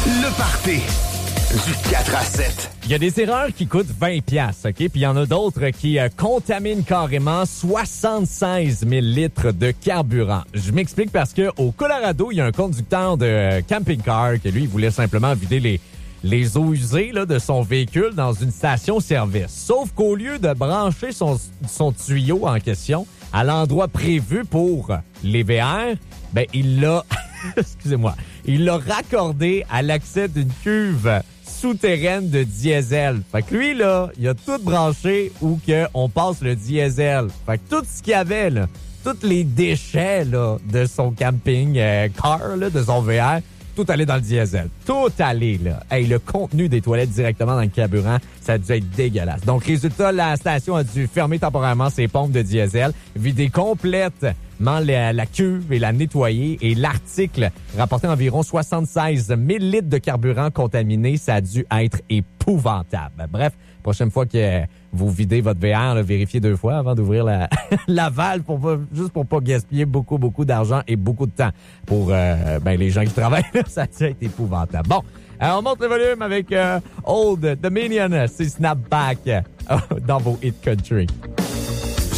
Le party du 4 à 7. Il y a des erreurs qui coûtent 20$, OK? Puis il y en a d'autres qui contaminent carrément 76 000 litres de carburant. Je m'explique parce que au Colorado, il y a un conducteur de camping-car qui, lui, il voulait simplement vider les eaux usées là, de son véhicule dans une station-service. Sauf qu'au lieu de brancher son tuyau en question à l'endroit prévu pour les VR, ben il l'a... excusez-moi. Il l'a raccordé à l'accès d'une cuve souterraine de diesel. Fait que lui, là, il a tout branché où on passe le diesel. Fait que tout ce qu'il y avait, là, tous les déchets là, de son camping car, là, de son VR, tout allé dans le diesel. Tout allé, là. Hey, le contenu des toilettes directement dans le carburant, ça a dû être dégueulasse. Donc, résultat, la station a dû fermer temporairement ses pompes de diesel, vider complètement la cuve et la nettoyer. Et l'article rapportait environ 76 000 litres de carburant contaminé. Ça a dû être épouvantable. Bref, prochaine fois que vous videz votre VR, là, vérifiez 2 fois avant d'ouvrir la valve juste pour pas gaspiller beaucoup d'argent et beaucoup de temps pour les gens qui travaillent. Ça a dû être épouvantable. Bon, on monte le volume avec Old Dominion. C'est Snapback dans vos Hit Country.